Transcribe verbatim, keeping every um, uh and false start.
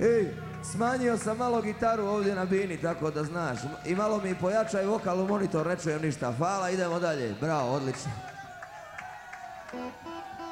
Ej, smanjio sam malo gitaru ovdje na bini, tako da znaš. I malo mi pojačaj vokal u monitor, ne čujem ništa. Hvala, idemo dalje. Bravo, odlično.